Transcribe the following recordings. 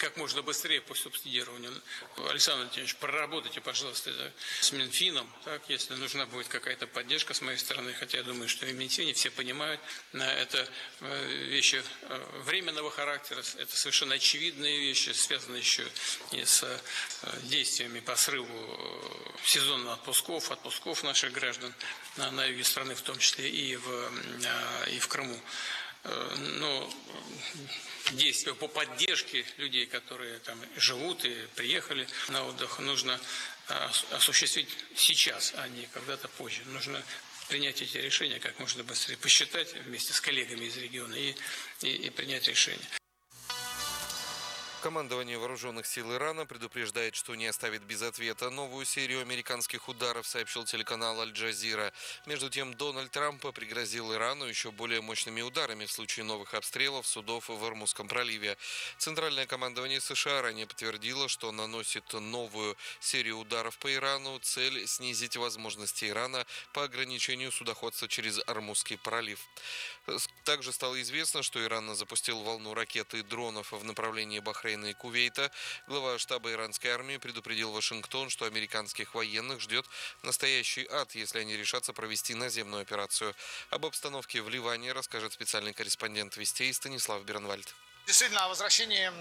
как можно быстрее по субсидированию. Александр Владимирович, проработайте, пожалуйста, это с Минфином, так, если нужна будет какая-то поддержка с моей стороны, хотя я думаю, что и в Минфине все понимают, это вещи временного характера, это совершенно очевидные вещи, связанные еще и с действиями по срыву сезонных отпусков наших граждан на юге страны, в том числе и в Крыму. Но действия по поддержке людей, которые там живут и приехали на отдых, нужно осуществить сейчас, а не когда-то позже. Нужно принять эти решения как можно быстрее, посчитать вместе с коллегами из региона и принять решение. Командование вооруженных сил Ирана предупреждает, что не оставит без ответа новую серию американских ударов, сообщил телеканал Аль-Джазира. Между тем, Дональд Трамп пригрозил Ирану еще более мощными ударами в случае новых обстрелов судов в Ормузском проливе. Центральное командование США ранее подтвердило, что наносит новую серию ударов по Ирану. Цель – снизить возможности Ирана по ограничению судоходства через Ормузский пролив. Также стало известно, что Иран запустил волну ракет и дронов в направлении Бахрейна и Кувейта. Глава штаба иранской армии предупредил Вашингтон, что американских военных ждет настоящий ад, если они решатся провести наземную операцию. Об обстановке в Ливане расскажет специальный корреспондент «Вестей» Станислав Бернвальд. Действительно, о возвращении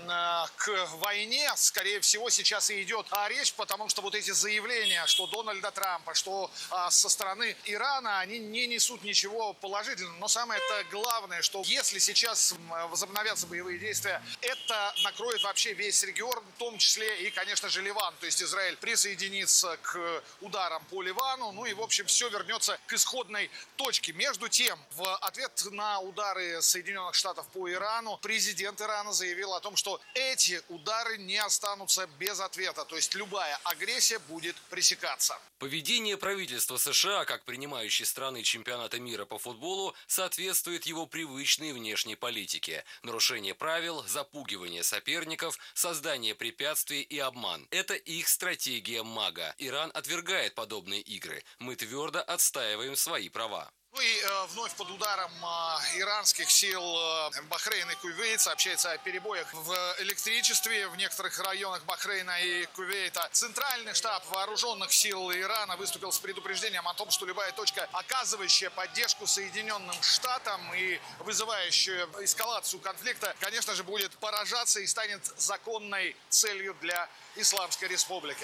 к войне, скорее всего, сейчас и идет речь, потому что вот эти заявления, что Дональда Трампа, что со стороны Ирана, они не несут ничего положительного. Но самое главное, что если сейчас возобновятся боевые действия, это накроет вообще весь регион, в том числе и, конечно же, Ливан. То есть Израиль присоединится к ударам по Ливану, ну и, в общем, все вернется к исходной точке. Между тем, в ответ на удары Соединенных Штатов по Ирану, президент Ирана заявил о том, что эти удары не останутся без ответа. То есть любая агрессия будет пресекаться. Поведение правительства США, как принимающей страны чемпионата мира по футболу, соответствует его привычной внешней политике. Нарушение правил, запугивание соперников, создание препятствий и обман. Это их стратегия МАГА. Иран отвергает подобные игры. Мы твердо отстаиваем свои права. Ну и вновь под ударом иранских сил Бахрейн и Кувейт сообщается о перебоях в электричестве в некоторых районах Бахрейна и Кувейта. Центральный штаб вооруженных сил Ирана выступил с предупреждением о том, что любая точка, оказывающая поддержку Соединенным Штатам и вызывающая эскалацию конфликта, конечно же, будет поражаться и станет законной целью для Исламской Республики.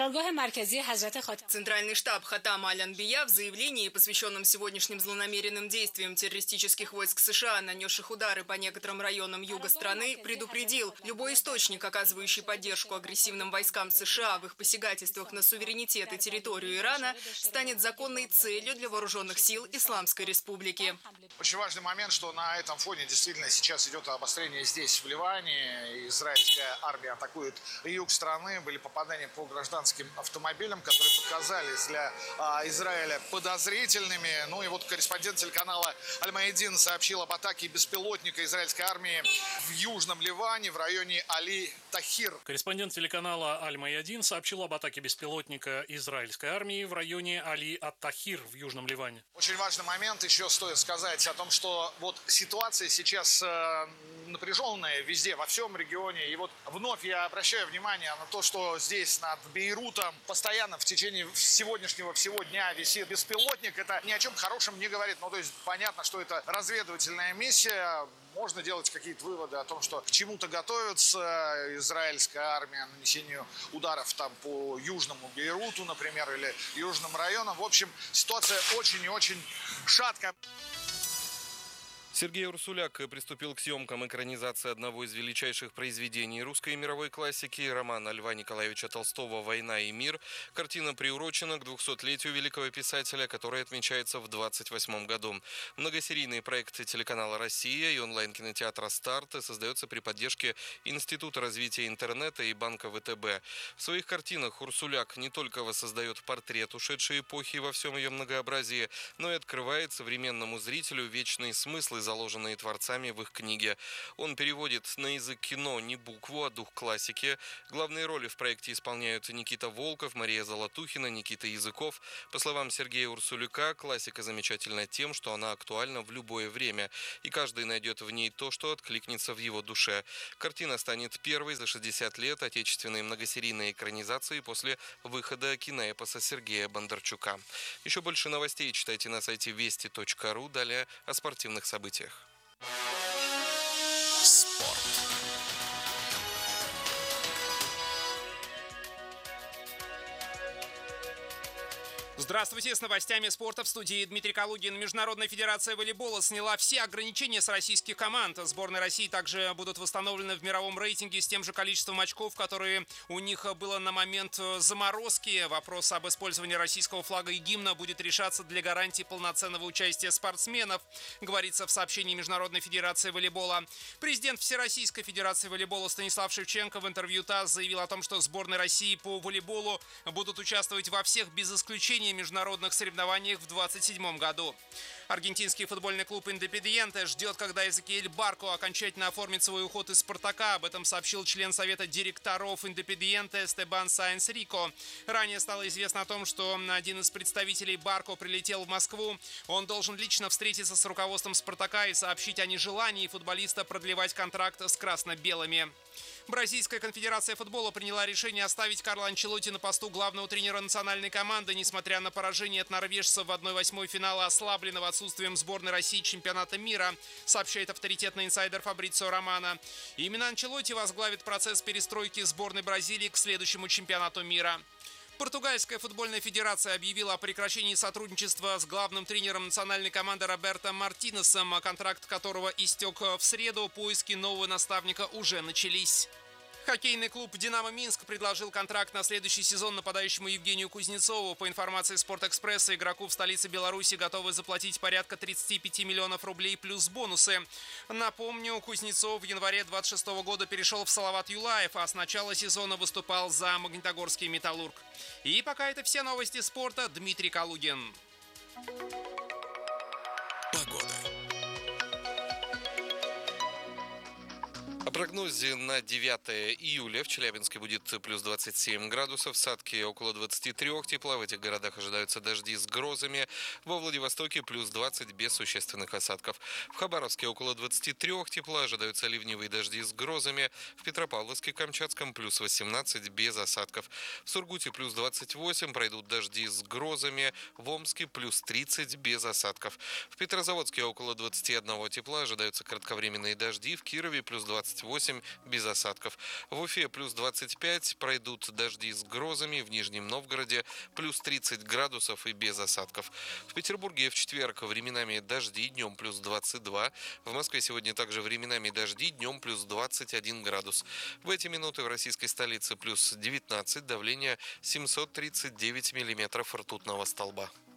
Центральный штаб Хатама Аль-Анбия в заявлении, посвященном сегодняшним злонамеренным действиям террористических войск США, нанесших удары по некоторым районам юга страны, предупредил, любой источник, оказывающий поддержку агрессивным войскам США в их посягательствах на суверенитет и территорию Ирана, станет законной целью для вооруженных сил Исламской Республики. Очень важный момент, что на этом фоне действительно сейчас идет обострение здесь, в Ливане. Израильская армия атакует юг страны. Были попадания по гражданским автомобилям, которые показались для Израиля подозрительными. Ну и вот корреспондент телеканала Аль-Маядин сообщил об атаке беспилотника израильской армии в южном Ливане, в районе Али-Тахир. Корреспондент телеканала Аль-Маядин сообщил об атаке беспилотника израильской армии в районе Али-Ат-Тахир в южном Ливане. Очень важный момент, еще стоит сказать о том, что вот ситуация сейчас напряженная везде, во всем регионе. И вот вновь я обращаю внимание на то, что здесь над Бейрутом постоянно в течение сегодняшнего всего дня висит беспилотник. Это ни о чем хорошем не говорит. Ну, то есть понятно, что это разведывательная миссия. Можно делать какие-то выводы о том, что к чему-то готовится израильская армия, нанесению ударов там по южному Бейруту, например, или южным районам. В общем, ситуация очень и очень шаткая. Сергей Урсуляк приступил к съемкам экранизации одного из величайших произведений русской и мировой классики, романа Льва Николаевича Толстого «Война и мир». Картина приурочена к 200-летию великого писателя, который отмечается в 2028 году. Многосерийный проект телеканала «Россия» и онлайн-кинотеатра «Старт» создается при поддержке Института развития интернета и банка ВТБ. В своих картинах Урсуляк не только воссоздает портрет ушедшей эпохи во всем ее многообразии, но и открывает современному зрителю вечный смысл и заложенные творцами в их книге. Он переводит на язык кино не букву, а дух классики. Главные роли в проекте исполняют Никита Волков, Мария Золотухина, Никита Языков. По словам Сергея Урсулюка, классика замечательна тем, что она актуальна в любое время, и каждый найдет в ней то, что откликнется в его душе. Картина станет первой за 60 лет отечественной многосерийной экранизации после выхода киноэпоса Сергея Бондарчука. Еще больше новостей читайте на сайте вести.ру. Далее о спортивных событиях. Спорт. Здравствуйте, с новостями спорта в студии Дмитрий Калугин. Международная федерация волейбола сняла все ограничения с российских команд. Сборные России также будут восстановлены в мировом рейтинге с тем же количеством очков, которые у них было на момент заморозки. Вопрос об использовании российского флага и гимна будет решаться для гарантии полноценного участия спортсменов, говорится в сообщении Международной федерации волейбола. Президент Всероссийской федерации волейбола Станислав Шевченко в интервью ТАСС заявил о том, что сборные России по волейболу будут участвовать во всех без исключения международных соревнованиях в 2027 году. Аргентинский футбольный клуб «Индепендиенте» ждет, когда Эзекиэль Барко окончательно оформит свой уход из «Спартака». Об этом сообщил член совета директоров «Индепендиенте» Эстебан Сайенс Рико. Ранее стало известно о том, что один из представителей Барко прилетел в Москву. Он должен лично встретиться с руководством «Спартака» и сообщить о нежелании футболиста продлевать контракт с красно-белыми. Бразильская конфедерация футбола приняла решение оставить Карло Анчелотти на посту главного тренера национальной команды, несмотря на поражение от норвежцев в 1/8 финала, ослабленного отсутствием сборной России чемпионата мира, сообщает авторитетный инсайдер Фабрицио Романо. Именно Анчелотти возглавит процесс перестройки сборной Бразилии к следующему чемпионату мира. Португальская футбольная федерация объявила о прекращении сотрудничества с главным тренером национальной команды Роберто Мартинесом, контракт которого истек в среду. Поиски нового наставника уже начались. Хоккейный клуб «Динамо Минск» предложил контракт на следующий сезон нападающему Евгению Кузнецову. По информации «Спортэкспресса», игроку в столице Беларуси готовы заплатить порядка 35 миллионов рублей плюс бонусы. Напомню, Кузнецов в январе 26 года перешел в Салават Юлаев, а с начала сезона выступал за Магнитогорский «Металлург». И пока это все новости спорта. Дмитрий Калугин. О прогнозе на 9 июля в Челябинске будет плюс 27 градусов, в Сатке около 23 тепла. В этих городах ожидаются дожди с грозами. Во Владивостоке плюс 20 без существенных осадков. В Хабаровске около 23 тепла, ожидаются ливневые дожди с грозами. В Петропавловске, Камчатском плюс 18 без осадков. В Сургуте плюс 28, пройдут дожди с грозами. В Омске плюс 30 без осадков. В Петрозаводске около 21 тепла, ожидаются кратковременные дожди. В Кирове плюс 28 без осадков. В Уфе плюс 25, пройдут дожди с грозами. В Нижнем Новгороде плюс 30 градусов и без осадков. В Петербурге в четверг временами дожди, днем плюс 22. В Москве сегодня также временами дожди, днем плюс 21 градус. В эти минуты в российской столице плюс 19, давление 739 миллиметров ртутного столба.